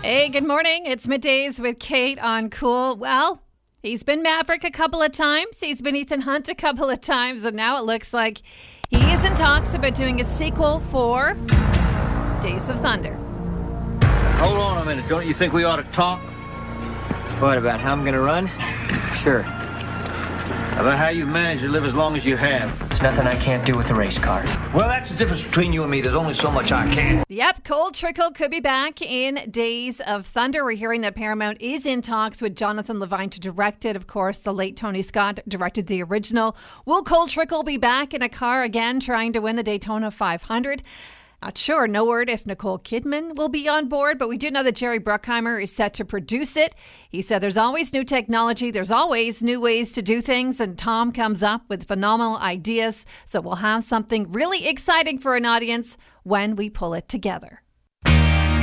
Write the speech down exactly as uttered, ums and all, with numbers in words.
Hey, good morning. It's Middays with Kate on Cool. Well, he's been Maverick a couple of times. He's been Ethan Hunt a couple of times. And now it looks like he is in talks about doing a sequel for Days of Thunder. Hold on a minute. Don't you think we ought to talk? What, about how I'm going to run? Sure. About how you've managed to live as long as you have. There's nothing I can't do with a race car. Well, that's the difference between you and me. There's only so much I can. Yep, Cole Trickle could be back in Days of Thunder. We're hearing that Paramount is in talks with Jonathan Levine to direct it. Of course, the late Tony Scott directed the original. Will Cole Trickle be back in a car again trying to win the Daytona five hundred? Not sure. No word if Nicole Kidman will be on board, but we do know that Jerry Bruckheimer is set to produce it. He said there's always new technology. There's always new ways to do things, and Tom comes up with phenomenal ideas. So we'll have something really exciting for an audience when we pull it together.